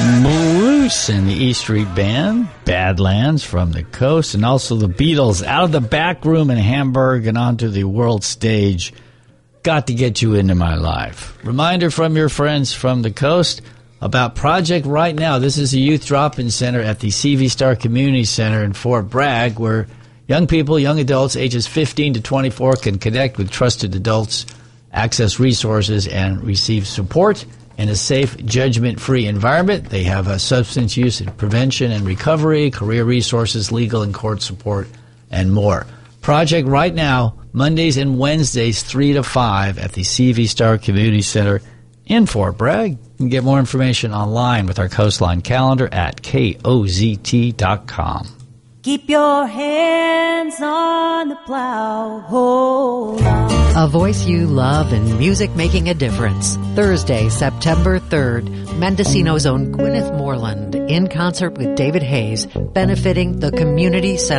Bruce and the E Street Band, Badlands from the Coast, and also the Beatles, Out of the Back Room in Hamburg and onto the world stage. Got to Get You Into My Life. Reminder from your friends from the Coast about Project Right Now. This is a youth drop-in center at the CV Star Community Center in Fort Bragg, where young people, young adults, ages 15 to 24 can connect with trusted adults, access resources, and receive support in a safe, judgment-free environment. They have substance use and prevention and recovery, career resources, legal and court support, and more. Project Right Now, Mondays and Wednesdays, 3 to 5 at the CV Star Community Center in Fort Bragg. You can get more information online with our Coastline calendar at KOZT.com. Keep your hands on the plow, hold on. A voice you love and music making a difference. Thursday, September 3rd, Mendocino's own Gwyneth Moreland in concert with David Hayes, benefiting the Community Center